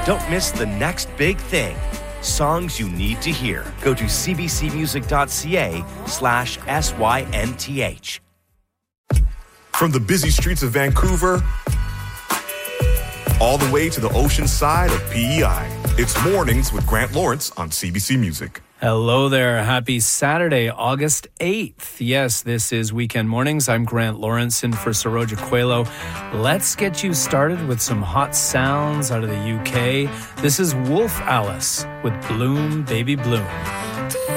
Don't miss the next big thing. Songs you need to hear. Go to cbcmusic.ca/SYNTH. From the busy streets of Vancouver, all the way to the ocean side of PEI. It's Mornings with Grant Lawrence on CBC Music. Hello there. Happy Saturday, August 8th. Yes, this is Weekend Mornings. I'm Grant Lawrence in for Saroja Coelho. Let's get you started with some hot sounds out of the UK. This is Wolf Alice with Bloom Baby Bloom.